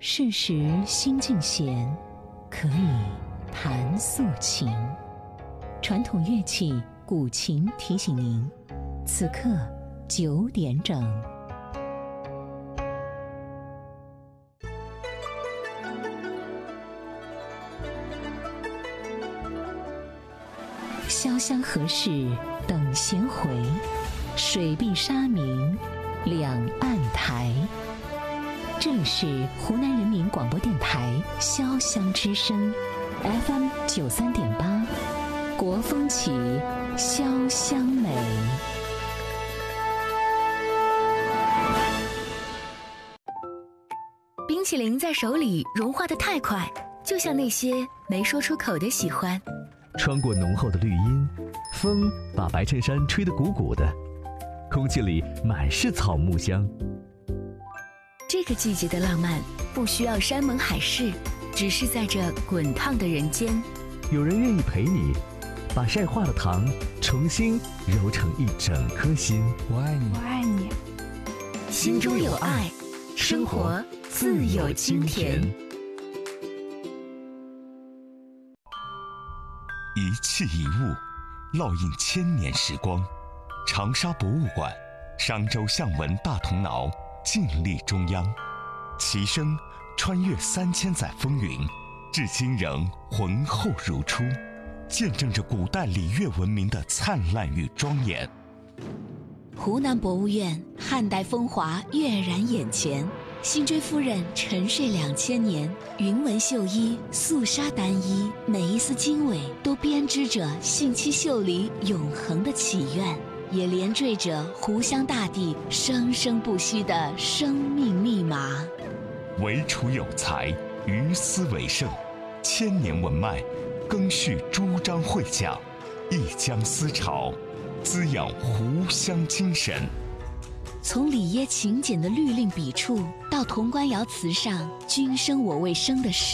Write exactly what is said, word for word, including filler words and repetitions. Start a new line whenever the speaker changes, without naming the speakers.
世时心境闲，可以弹素琴。传统乐器古琴提醒您，此刻九点整。潇湘何事等闲回，水碧沙明两岸台。这里是湖南人民广播电台潇湘之声 F M 九三点八，国风起，潇湘美。
冰淇淋在手里融化得太快，就像那些没说出口的喜欢。
穿过浓厚的绿荫，风把白衬衫吹得鼓鼓的，空气里满是草木香。
这个季节的浪漫不需要山盟海誓，只是在这滚烫的人间，
有人愿意陪你把晒化的糖重新揉成一整颗心。
我爱你，
我爱你，
心中有爱，生活自有清甜。
一器一物，烙印千年时光。长沙博物馆，商周象纹大铜挠，静立中央，其声穿越三千载风云，至今仍浑厚如初，见证着古代礼乐文明的灿烂与庄严。
湖南博物院汉代风华跃然眼前，辛追夫人沉睡两千年，云纹绣衣，素纱单衣，每一丝经纬都编织着信七秀里永恒的祈愿，也连缀着湖湘大地生生不息的生命密码。
惟楚有才，于斯为盛，千年文脉，更续朱张会讲，一江思潮，滋养湖湘精神。
从里耶勤俭的律令笔触，到潼关窑瓷上君生我未生的诗。